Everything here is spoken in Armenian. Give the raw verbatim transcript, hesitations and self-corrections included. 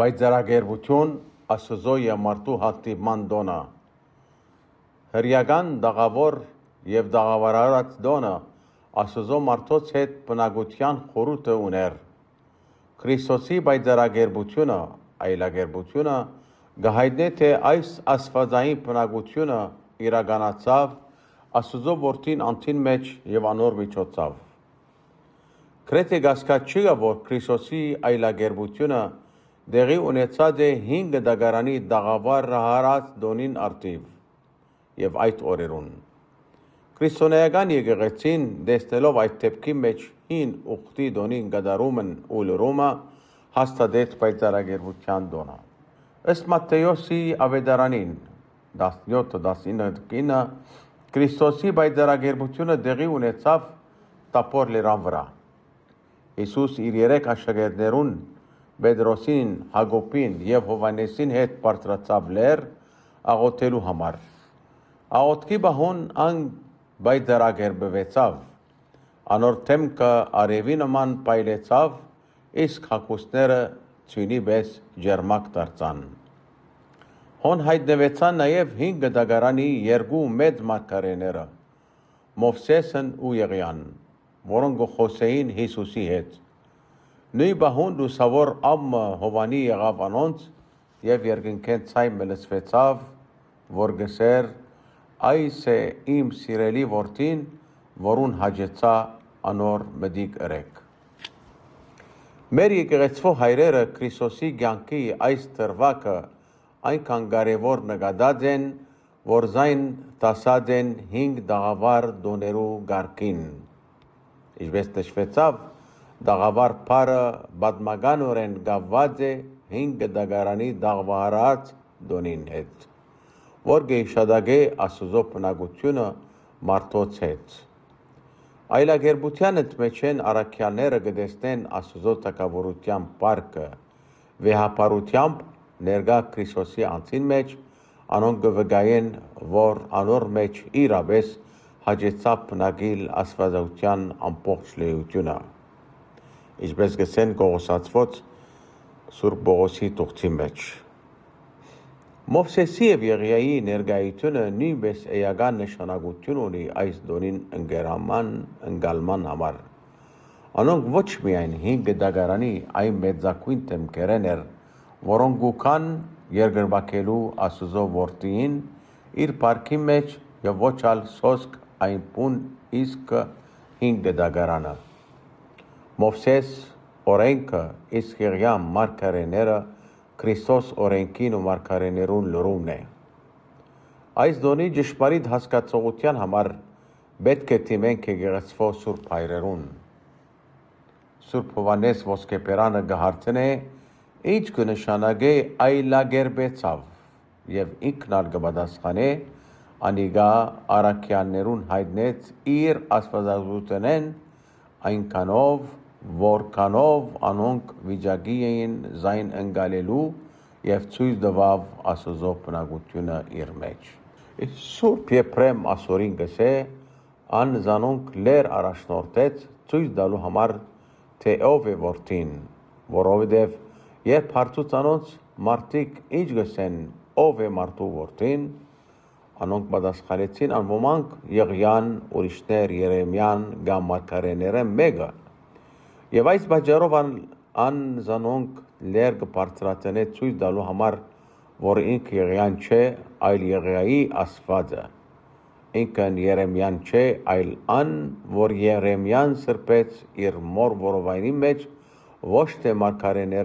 Բայց ձեռագերբություն Աստծո եւ մարդու հանդիպման դոնը հրյական դաղավոր եւ դաղավարարած դոնը Աստծո մարդոց հետ բնակության խորհուրդը ուներ Քրիստոսի բայձեռագերբությունը այլագերբությունը գահիտնե թե այս աստվածային բնակությունը իրականացավ Աստծո որդին անտին մեջ եւ անոր միջոցով Գրեթե գասկած չի որ Քրիստոսի այլագերբությունը դեղի ունեցած է հինգ դագարանի դաղավար հարած դոնին արտիվ եւ այդ օրերուն Քրիստոնեական եկեղեցին դեսնելով այդ դեպքի մեջ հին ուխտի դոնին գդարումն ու լրումը հաստատեց բայձեռագերբության դոնը ըստ Մատթեոսի ավետարանին դասնյոթ դասինը Քրիստոսի բայձեռագերբությունը դեղի ունեցավ Տափոր լեռան վրա Հիսուս իր երեք աշակերտներուն Պետրոսին, Հակոբին եւ Հովհաննեսին հետ բարձրացավ լեռ աղոթելու համար Աղոթքի բահուն ան բայձեռագերբվեցավ Անոր թեմքը արևի նման պայլեցավ իսկ հագուստները ցույնի պես ջերմակ դարձան Հոն հայտնվեցան նաև հինգ դագարանի երկու մեծ մարգարեները Մովսեսն ու Եղիան որոնք խոսեին Հիսուսի հետ Նույն բահուն լուսավոր ամը Հովանի եղավ անոնց եւ երկնքեն ցայմ լսվեցավ որ գսեր այս է իմ սիրելի որդին որուն հաջեցա անոր մդիկ ըրեք Մեր եկեղեցու հայրերը Քրիստոսի կյանքի այս դրվագը այնքան կարևոր նկատած են որ զայն տասած են հինգ դաղավար դոներու գարկին Ինչպես նշվեցավ դաղավար փարը բադմականորեն գավված է հինգ դագարանի դաղվարած դոնին հետ որ գեշադագե Աստծո բնակությունը մարդոց հետ Այլագերբության մեջ են առաքյալները գտեսնեն Աստծո թագավորության պարկը վեհապարությամբ ներկա Քրիստոսի անձին մեջ անոնք կվգայեն որ անոր մեջ իրապես հաջեցավ բնակիլ աստվածության ամբողջ լեյությունը Ինչպես գսեն գողոսացված Սուրբ Պողոսի տողթի մեջ Մովսեսի եւ Եղիայի ներկայությունը նույնպես էական նշանակություն ունի այս դոնին ընկերաման ընկալման համար Անոնք ոչ միայն հինգ դագարանի այն մեծակույն թեմքերեն էր որոնք գուքան երկրվակելու Աստծո որդին իր парքի մեջ եւ ոչ ալ սոսկ այն պուն իսկ հինգ դագարանը Մովսես օրենքը իսկ Եղիան մարգարեները Քրիստոս օրենքին ու մարգարեներուն լրումն է Այս դոնի ճշմարիտ հասկացողության համար պետք է թիմենք եկեղեցվո Սուրբ հայրերուն Սուրբ Հովհաննես ոսկեպերանը գահարցնե ինչ կնշանակե այլագերբեցավ եւ ինքն ալ կպատասխանե անիգա առաքյալներուն հայտնեց իր աստվածածությունեն այնքանով որքանով անոնք վիճակի էին զայն ընկալելու եւ ցույց տվավ Աստծո բնակությունը իր մեջ Սուրբ Եփրեմ ասորին գսե ան զանոնք լեր առաջնորդեց ցույց տալու համար թե ով է որդին որովհետեւ երբ հարցուց անոնց մարդիկ ինչ գսեն ով է մարդու որդին անոնք պատասխանեցին ան ոմանք Եղիան ուրիշներ Երեմիան կամ մարգարեները մեկը Եվ այս բաժարով ան զանոնք լեր կբարձրացնե ցույց տալու համար որ ինք Եղիան չէ այլ Եղիայի աստվածը ինքն Երեմիան չէ այլ ան որ Երեմիան սրբեց իր մոր որովայնի մեջ ոչ թե մարգարեները